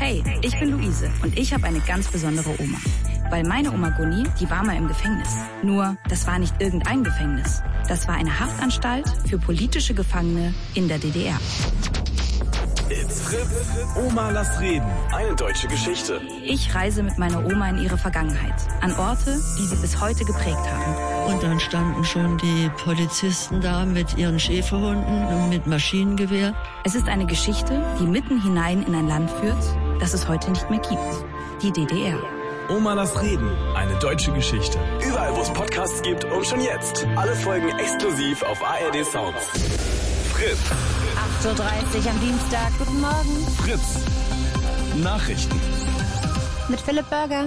Hey, ich bin Luise und ich habe eine ganz besondere Oma. Weil meine Oma Gunni, die war mal im Gefängnis. Nur, das war nicht irgendein Gefängnis. Das war eine Haftanstalt für politische Gefangene in der DDR. It's Fritz. Oma, lass reden. Eine deutsche Geschichte. Ich reise mit meiner Oma in ihre Vergangenheit. An Orte, die sie bis heute geprägt haben. Und dann standen schon die Polizisten da mit ihren Schäferhunden und mit Maschinengewehr. Es ist eine Geschichte, die mitten hinein in ein Land führt, das es heute nicht mehr gibt. Die DDR. Oma, lass reden. Eine deutsche Geschichte. Überall, wo es Podcasts gibt und schon jetzt. Alle Folgen exklusiv auf ARD Sounds. Fritz. 8.30 Uhr am Dienstag. Guten Morgen. Fritz. Nachrichten. Mit Philipp Burger.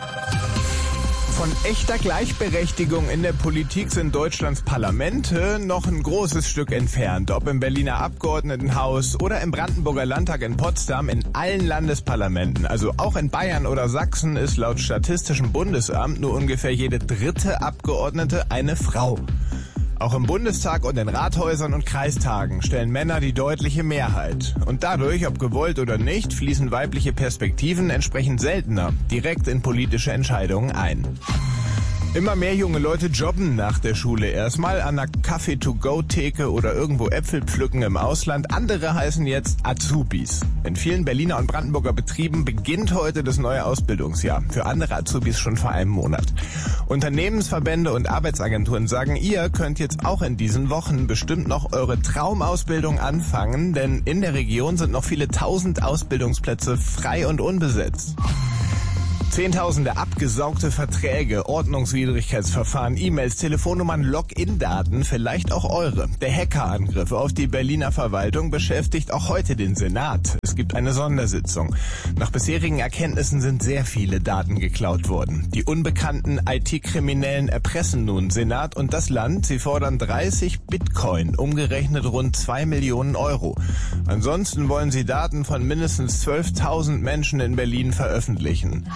Von echter Gleichberechtigung in der Politik sind Deutschlands Parlamente noch ein großes Stück entfernt. Ob im Berliner Abgeordnetenhaus oder im Brandenburger Landtag in Potsdam, in allen Landesparlamenten, also auch in Bayern oder Sachsen, ist laut Statistischem Bundesamt nur ungefähr jede dritte Abgeordnete eine Frau. Auch im Bundestag und in Rathäusern und Kreistagen stellen Männer die deutliche Mehrheit. Und dadurch, ob gewollt oder nicht, fließen weibliche Perspektiven entsprechend seltener direkt in politische Entscheidungen ein. Immer mehr junge Leute jobben nach der Schule erstmal an einer Kaffee-to-go-Theke oder irgendwo Äpfel pflücken im Ausland. Andere heißen jetzt Azubis. In vielen Berliner und Brandenburger Betrieben beginnt heute das neue Ausbildungsjahr. Für andere Azubis schon vor einem Monat. Unternehmensverbände und Arbeitsagenturen sagen, ihr könnt jetzt auch in diesen Wochen bestimmt noch eure Traumausbildung anfangen, denn in der Region sind noch viele tausend Ausbildungsplätze frei und unbesetzt. Zehntausende abgesaugte Verträge, Ordnungswidrigkeitsverfahren, E-Mails, Telefonnummern, Login-Daten, vielleicht auch eure. Der Hackerangriff auf die Berliner Verwaltung beschäftigt auch heute den Senat. Es gibt eine Sondersitzung. Nach bisherigen Erkenntnissen sind sehr viele Daten geklaut worden. Die unbekannten IT-Kriminellen erpressen nun Senat und das Land. Sie fordern 30 Bitcoin, umgerechnet rund 2 Millionen Euro. Ansonsten wollen sie Daten von mindestens 12.000 Menschen in Berlin veröffentlichen.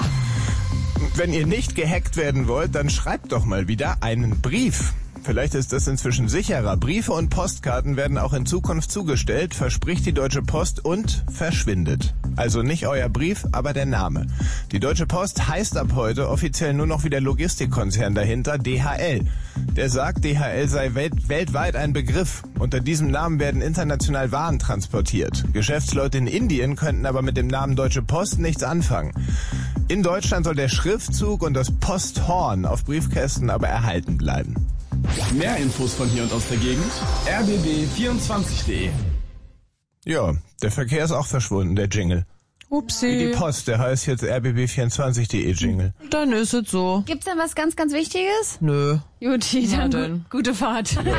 Wenn ihr nicht gehackt werden wollt, dann schreibt doch mal wieder einen Brief. Vielleicht ist das inzwischen sicherer. Briefe und Postkarten werden auch in Zukunft zugestellt, verspricht die Deutsche Post und verschwindet. Also nicht euer Brief, aber der Name. Die Deutsche Post heißt ab heute offiziell nur noch wie der Logistikkonzern dahinter, DHL. Der sagt, DHL sei weltweit ein Begriff. Unter diesem Namen werden international Waren transportiert. Geschäftsleute in Indien könnten aber mit dem Namen Deutsche Post nichts anfangen. In Deutschland soll der Schriftzug und das Posthorn auf Briefkästen aber erhalten bleiben. Mehr Infos von hier und aus der Gegend. rbb24.de. Ja, der Verkehr ist auch verschwunden, der Jingle. Upsi. Wie die Post, der heißt jetzt rbb24.de Jingle. Dann ist es so. Gibt's denn was ganz, ganz Wichtiges? Nö. Juti, Na dann denn. gute Fahrt. It's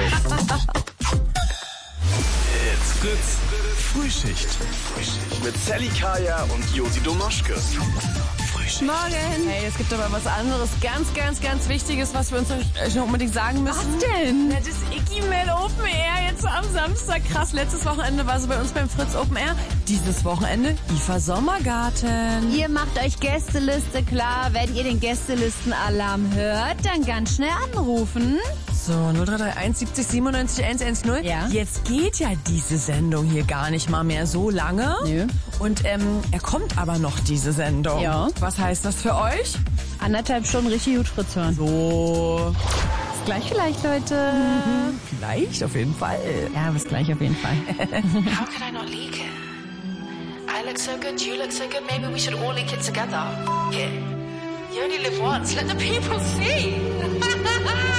Fritz. Frühschicht. Mit Sally Kaya und Josi Domaschke. Morgen. Hey, es gibt aber was anderes, ganz, ganz, ganz Wichtiges, was wir uns euch noch unbedingt sagen müssen. Was denn? Ja, das Icky-Mail Open Air jetzt am Samstag. Krass, letztes Wochenende war sie bei uns beim Fritz Open Air. Dieses Wochenende IFA Sommergarten. Ihr macht euch Gästeliste klar. Wenn ihr den Gästelistenalarm hört, dann ganz schnell anrufen. So, 0331 70 97 110. Ja. Jetzt geht ja diese Sendung hier gar nicht mal mehr so lange. Nö. Und er kommt aber noch, diese Sendung. Ja. Was heißt das für euch? 1,5 Stunden richtig gut Fritz hören. So. Bis gleich vielleicht, Leute. Vielleicht, auf jeden Fall. Ja, bis gleich auf jeden Fall. How can I not leak it? I look so good, you look so good, maybe we should all leak it together. Yeah. You only live once, let the people see.